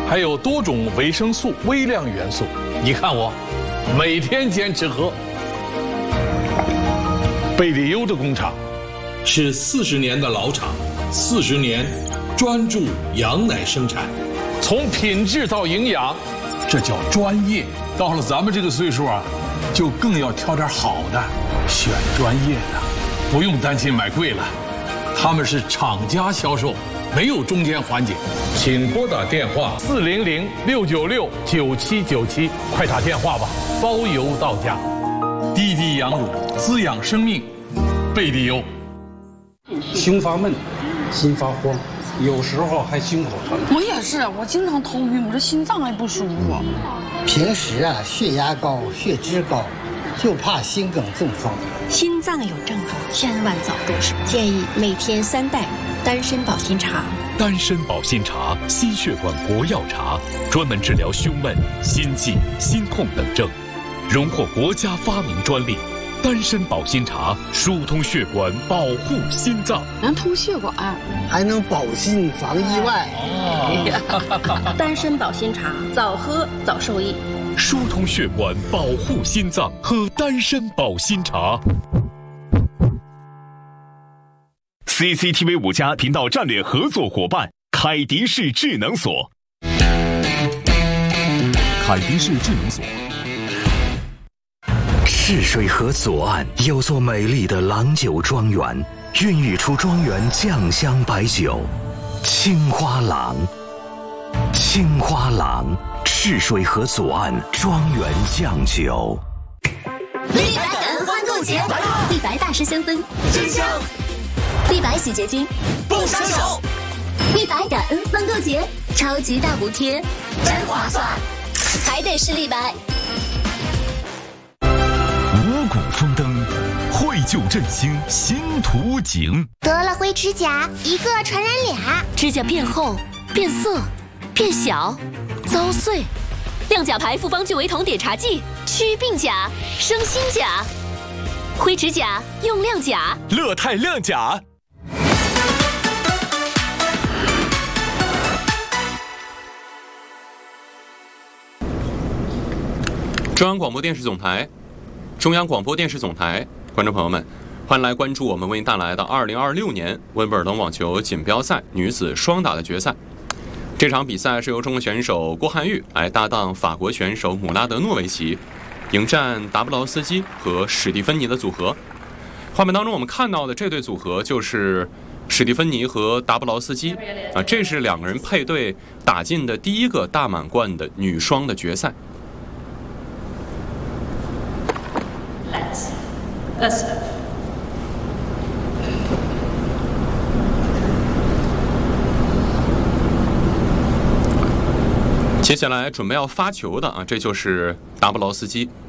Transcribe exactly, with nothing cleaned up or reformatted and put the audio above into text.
还有多种维生素、微量元素。你看我，每天坚持喝。贝里优的工厂是四十年的老厂，四十年专注羊奶生产，从品质到营养，这叫专业。到了咱们这个岁数啊，就更要挑点好的，选专业的，不用担心买贵了。他们是厂家销售，没有中间环节。请拨打电话四零零六九六九七九七，快打电话吧，包邮到家。滴滴羊乳滋养生命，贝利优。 胸发闷，心发慌，有时候还心口疼。 我也是，我经常头晕，我这心脏还不舒服。 平时啊，血压高，血脂高，就怕心梗中风。 心脏有症状，千万早入手。建议每天三袋丹参保心茶。 丹参保心茶，心血管国药茶，专门治疗胸闷、心悸、心痛等症，荣获国家发明专利。丹参保心茶疏通血管，保护心脏， 能通血管， 还能保心防意外。 哦、丹参保心茶，早喝早受益。 疏通血管，保护心脏，喝丹参保心茶。C C T V 五家频道战略合作伙伴凯迪士智能锁。凯迪士智能锁。 赤水河左岸有座美丽的郎酒庄园，孕育出庄园酱香白酒，青花郎。青花郎，赤水河左岸庄园酱酒。 立白感恩欢购节，立白大师香氛真香，立白洗洁精不杀手，立白感恩欢购节，超级大补贴，真划算，还得是立白。 五谷丰登，绘就振兴新图景。 得了灰指甲，一个传染俩， 指甲变厚、变色、变小、遭碎。亮甲牌复方聚维酮碘茶剂，祛病甲，生新甲。灰指甲用亮甲， 乐泰亮甲。 中央广播电视总台，中央广播电视总台，观众朋友们，欢迎来关注我们为您带来的二零二六年温布尔登网球锦标赛女子双打的决赛。这场比赛是由中国选手郭汉玉来搭档法国选手姆拉德诺维奇，迎战达布劳斯基和史蒂芬妮的组合。画面当中我们看到的这对组合就是史蒂芬妮和达布劳斯基啊，这是两个人配对打进的第一个大满贯的女双的决赛。接下来准备要发球的啊，这就是达布劳斯基。